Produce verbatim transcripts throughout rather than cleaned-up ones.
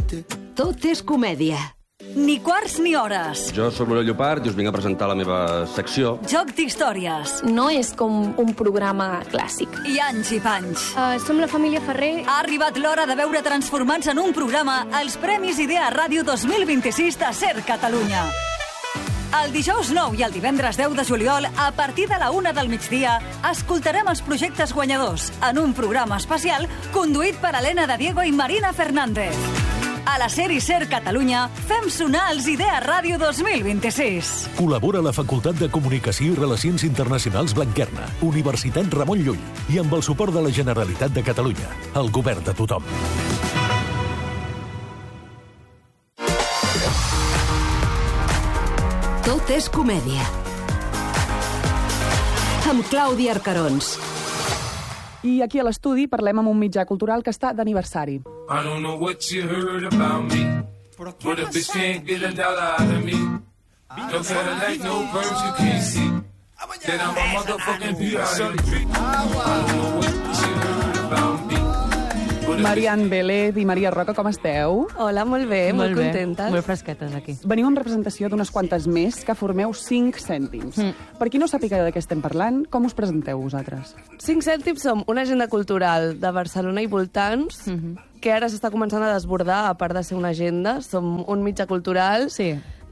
notte. Tot és comèdia. Ni quarts ni hores. Jo sóc l'Oriol Llopart i us vinc a presentar la meva secció. Joc d'històries. No és com un programa clàssic. I anys i panys. Uh, som la família Ferrer. Ha arribat l'hora de veure transformats en un programa els Premis Idea Ràdio dos mil vint-i-sis de Ser Catalunya. El dijous nou i el divendres deu de juliol, a partir de la una del migdia, escoltarem els projectes guanyadors en un programa especial conduït per Helena de Diego i Marina Fernández. A la sèrie Ser Catalunya fem sonar els Idea Ràdio dos mil vint-i-sis. Col·labora la Facultat de Comunicació i Relacions Internacionals Blanquerna, Universitat Ramon Llull i amb el suport de la Generalitat de Catalunya, el govern de tothom. Tot és comèdia. Amb Clàudia Arcarons. I aquí a l'estudi parlem amb un mitjà cultural que està d'aniversari. I don't know what you heard about me, but a bitch can't get a dollar out of me. No Cadillac, no birds you can't see. Then I'm a motherfucking P I D. I don't know what you heard about me. Marian Vélez i Maria Roca, com esteu? Hola, molt bé, molt, molt contentes. Molt fresquetes, aquí. Veniu en representació d'unes quantes més que formeu cinc cèntims. Mm. Per qui no sàpiga de què estem parlant, com us presenteu vosaltres? cinc cèntims som una agenda cultural de Barcelona i voltants, mm-hmm. que ara s'està començant a desbordar, a part de ser una agenda. Som un mitjà cultural. Sí.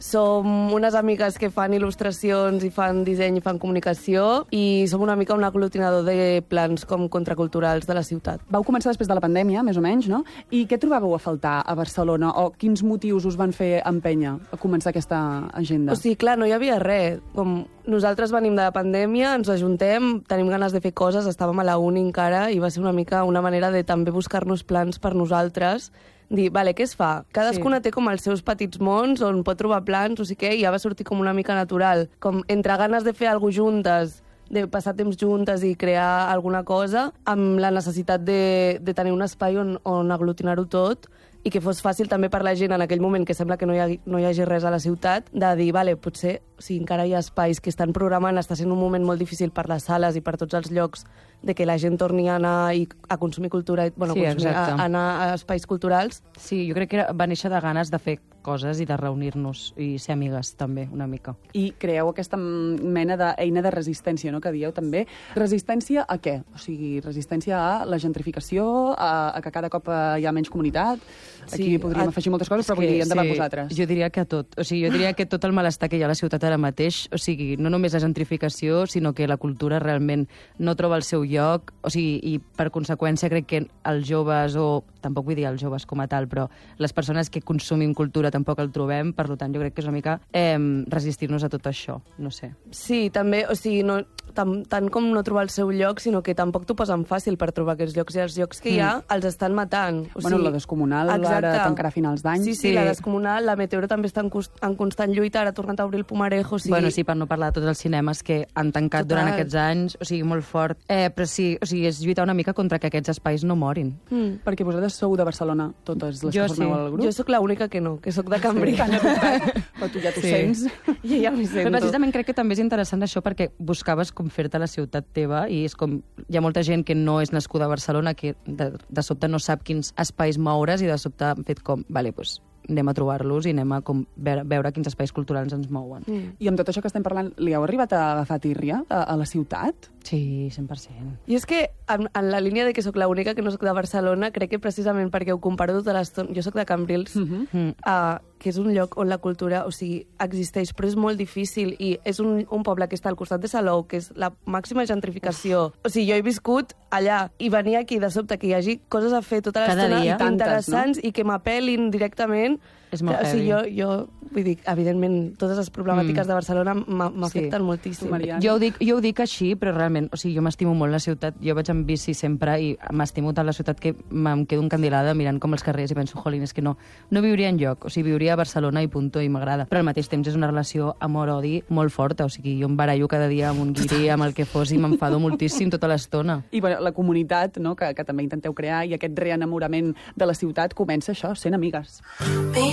Som unes amigues que fan il·lustracions i fan disseny i fan comunicació i som una mica un aglutinador de plans com contraculturals de la ciutat. Vau començar després de la pandèmia, més o menys, no? I què trobàveu a faltar a Barcelona? O quins motius us van fer empènyer a començar aquesta agenda? O sigui, clar, no hi havia res. Com nosaltres venim de la pandèmia, ens ajuntem, tenim ganes de fer coses, estàvem a la uni encara i va ser una mica una manera de també buscar-nos plans per nosaltres, dir, vale, què es fa? Cadascuna sí. té com els seus petits mons on pot trobar plans, o sigui què, i ja va sortir com una mica natural. Com entre ganes de fer alguna cosa juntes, de passar temps juntes i crear alguna cosa, amb la necessitat de, de tenir un espai on, on aglutinar-ho tot i que fos fàcil també per la gent en aquell moment que sembla que no hi, ha, no hi hagi res a la ciutat, de dir, vale, potser si encara hi ha espais que estan programant, està sent un moment molt difícil per les sales i per tots els llocs de que la gent torni a anar i a consumir cultura, bueno, sí, consumir, a, a anar a espais culturals. Sí, jo crec que va néixer de ganes de fer coses i de reunir-nos i ser amigues, també, una mica. I creeu aquesta mena d'eina de resistència, no?, que dieu també. Resistència a què? O sigui, resistència a la gentrificació, a, a que cada cop hi ha menys comunitat. Aquí sí, podríem a... afegir moltes coses, però vull dir, endavant sí, vosaltres. Jo diria que a tot. O sigui, jo diria que tot el malestar que hi ha a la ciutat ara mateix, o sigui, no només la gentrificació, sinó que la cultura realment no troba el seu lloc, o sigui, i per conseqüència crec que els joves, o tampoc vull dir els joves com a tal, però les persones que consumim cultura tampoc el trobem, per tant, jo crec que és una mica eh, resistir-nos a tot això, no sé. Sí, també, o sigui, no, tant, tant com no trobar el seu lloc, sinó que tampoc t'ho posen fàcil per trobar aquests llocs, i els llocs que hi ha mm. els estan matant. O bueno, sigui, la Descomunal exacte. Ara tancarà a finals d'any. Sí, sí, sí, la Descomunal, la Meteoro també està en, en constant lluita, ara ha tornat a obrir el Pumarejo. O sigui... Bueno, sí, per no parlar de tots els cinemes que han tancat Total. Durant aquests anys, o sigui, molt fort. Eh, però sí, o sigui, és lluitar una mica contra que aquests espais no morin. Mm. Perquè vosaltres sou de Barcelona, totes les jo que formeu sí. al grup? Jo sóc l'única que no, que sóc de Cambrils. Sí, però tu ja t'ho sí. sents. I ja m'hi sento. Però precisament crec que també és interessant això perquè buscaves com fer-te la ciutat teva i és com... Hi ha molta gent que no és nascuda a Barcelona que de, de sobte no sap quins espais moure's i de sobte han fet com, vale, doncs anem a trobar-los i anem a com veure, veure quins espais culturals ens mouen. Mm. I amb tot això que estem parlant, li heu arribat a agafar tírria a, a la ciutat? Sí, cent per cent. I és que, en, en la línia de que sóc l'única que no sóc de Barcelona, crec que precisament perquè ho comparo tota l'estona... Jo sóc de Cambrils, mm -hmm. uh, que és un lloc on la cultura, o sigui, existeix, però és molt difícil i és un, un poble que està al costat de Salou, que és la màxima gentrificació. O sigui, jo he viscut allà i venir aquí de sobte que hi hagi coses a fer tota l'estona interessants, no? I que m'apel·lin directament. És molt o sigui, jo, jo, vull dir, evidentment, totes les problemàtiques mm. de Barcelona m'afecten sí. moltíssim. Jo ho, dic, jo ho dic així, però realment, o sigui, jo m'estimo molt la ciutat. Jo vaig en bici sempre i m'estimo tant la ciutat que em quedo encandilada mirant com els carrers i penso, jolín, és que no, no viuria enlloc. O sigui, viuria a Barcelona i punto, i m'agrada. Però al mateix temps és una relació amor-odi molt forta. O sigui, jo em barallo cada dia amb un guiri, amb el que fos, i m'enfado moltíssim tota l'estona. I bueno, la comunitat, no?, que, que també intenteu crear, i aquest reenamorament de la ciutat comença això, sent amigues.